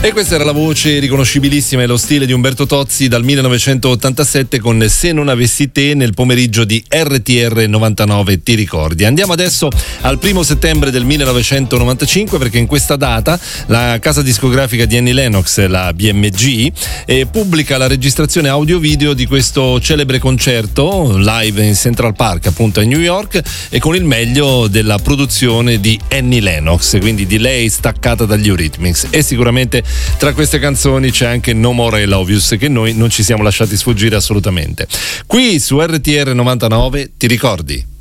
E questa era la voce riconoscibilissima e lo stile di Umberto Tozzi dal 1987 con Se non avessi te nel pomeriggio di RTR 99, ti ricordi? Andiamo adesso al 1 settembre del 1995, perché in questa data la casa discografica di Annie Lennox, la BMG, pubblica la registrazione audio-video di questo celebre concerto live in Central Park, appunto a New York, e con il meglio della produzione di Annie Lennox, quindi di lei staccata dagli Eurythmics. E sicuramente tra queste canzoni c'è anche No More I Love You, che noi non ci siamo lasciati sfuggire assolutamente. Qui su RTR 99, ti ricordi?